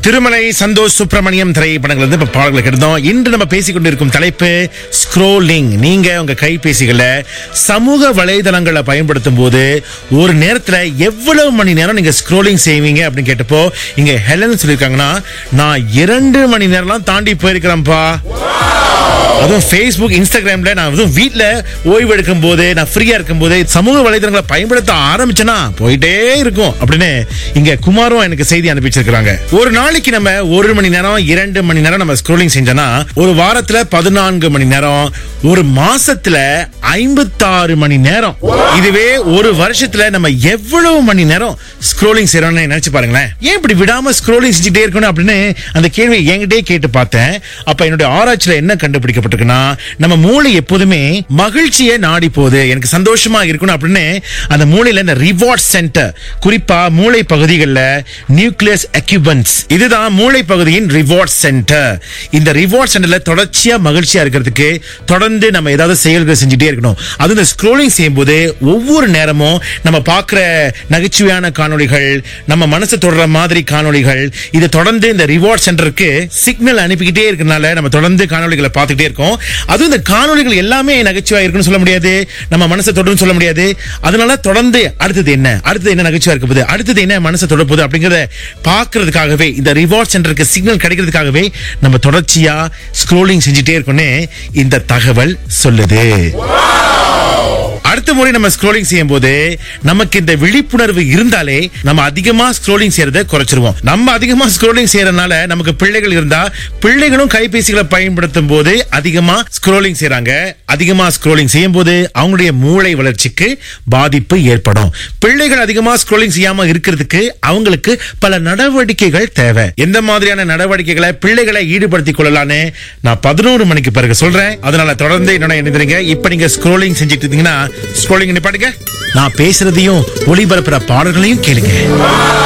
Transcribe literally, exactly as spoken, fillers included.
திருமலை சந்தோஷ் சுப்பிரமணியம் திரைப்படங்கள் வந்து இப்ப பாடல்களை கேட்டோம். இன்று நம்ம பேசிக்கொண்டிருக்கும் தலைப்பு ஸ்க்ரோலிங். நீங்க உங்க கைபேசிகளை சமூக வலைதளங்களை பயன்படுத்தும் போது ஒரு நேரத்துல எவ்வளவு மணி நேரம் நீங்க ஸ்க்ரோலிங் செய்வீங்க அப்படின்னு கேட்டப்போ இங்க ஹெலன் சொல்லிருக்காங்கன்னா, நான் இரண்டு மணி நேரம்லாம் தாண்டி போயிருக்கிறேன்ப்பா. அதுவும் Facebook, இன்ஸ்டாகிராம்ல நான் அதுவும் வீட்டுல ஓய்வு எடுக்கும் போது, நான் ஃப்ரீயா இருக்கும் போது சமூக வலைதளங்களை பயன்படுத்த ஆரம்பிச்சேன்னா போயிட்டே இருக்கும் அப்படின்னு இங்க குமாரும் எனக்கு செய்தி அனுப்பிச்சிருக்காங்க. ஒரு நாளைக்கு நம்ம ஒரு மணி நேரம் இரண்டு மணி நேரம் நம்ம ஸ்க்ரோலிங் செஞ்சோம்னா ஒரு வாரத்துல பதினான்கு மணி நேரம், ஒரு மாசத்துல ஐம்பத்தாறு மணி நேரம். இதுவே ஒரு வருஷத்துல நம்ம எவ்வளவு மணி நேரம் ஸ்க்ரோலிங் செய்யறோம்னு நினைச்சு பாருங்களேன். ஏன் இப்படி விடாம ஸ்க்ரோலிங் செஞ்சுட்டே இருக்கணும் அப்படின்னு அந்த கேள்வியை என்கிட்டே கேட்டு பார்த்தேன். அப்ப என்னுடைய ஆராய்ச்சியில என்ன கண்டுபிடிக்கப்பட்டிருக்குன்னா, நம்ம மூளை எப்போதுமே மகிழ்ச்சியை நாடி போகுது, எனக்கு சந்தோஷமா இருக்கணும் அப்படின்னு அந்த மூளையில இந்த ரிவார்ட் சென்டர், குறிப்பா மூளை பகுதிகளில் நியூக்ளியஸ் அக்யூபன்ஸ், இதுதான் மூளை பகுதியின் ரிவார்ட் சென்டர். இந்த ரிவார்ட் சென்டர்ல தொடர்ச்சியா மகிழ்ச்சியா இருக்கிறதுக்கு தொடர்ந்து நம்ம ஏதாவது செயல்கள் செஞ்சுட்டே இருக்கணும். அது இந்த ஸ்க்ரோலிங் செய்யும் போது ஒவ்வொரு நேரமும் நம்ம பார்க்கிற நகைச்சுவையான காணொளிகள், நம்ம மனசு தொடர மாதிரி காணொளிகள், இது தொடர்ந்து இந்த ரிவார்ட் சென்டருக்கு சிக்னல் அனுப்பிக்கிட்டே இருக்கனால நம்ம தொடர்ந்து காணொளிகளை பார்த்துக்கிட்டே இருக்கோம். அதுவும் இந்த காணொளிகள் எல்லாமே நகைச்சுவா இருக்குன்னு சொல்ல முடியாது, நம்ம மனசை தொடர்ந்து சொல்ல முடியாது. அதனால தொடர்ந்து அடுத்தது என்ன, அடுத்தது என்ன நகைச்சுவா இருக்க போகுது, அடுத்தது என்ன மனசை தொடர போகுது அப்படிங்கறத பாக்குறதுக்காகவே, இந்த ரிவார்ட் சென்டருக்கு சிக்னல் கிடைக்கிறதுக்காகவே நம்ம தொடர்ச்சியா ஸ்க்ரோலிங் செஞ்சுட்டே இருக்கோம்னு இந்த தகவல் சொல்லுது. அடுத்த முறை நம்ம ஸ்க்ரோலிங் செய்யும் போது நமக்கு இந்த விழிப்புணர்வு இருந்தாலே நம்ம அதிகமா ஸ்க்ரோலிங் செய்யறதை குறைச்சிருவோம். நம்ம அதிகமா ஸ்க்ரோலிங் செய்யறதுனால நமக்கு பிள்ளைகள் இருந்தா பிள்ளைகளும் கைபேசிகளை பயன்படுத்தும் போது அதிகமா ஸ்க்ரோலிங் செய்யறாங்க. அதிகமா ஸ்க்ரோலிங் செய்யும் போது அவங்களுடைய மூளை வளர்ச்சிக்கு பாதிப்பு ஏற்படும். பிள்ளைகள் அதிகமா ஸ்க்ரோலிங் செய்யாம இருக்கிறதுக்கு அவங்களுக்கு பல நடவடிக்கைகள் தேவை. எந்த மாதிரியான நடவடிக்கைகளை பிள்ளைகளை ஈடுபடுத்திக் கொள்ளலான்னு நான் பதினோரு மணிக்கு பிறகு சொல்றேன். அதனால தொடர்ந்து என்னோட இணைந்திருங்க. இப்ப நீங்க ஸ்க்ரோலிங் செஞ்சுட்டு இருந்தீங்கன்னா ஸ்க்ரோலிங் நிப்பாட்டுங்க. நான் பேசுறதையும் ஒளிபரப்புற பாடல்களையும் கேளுங்க.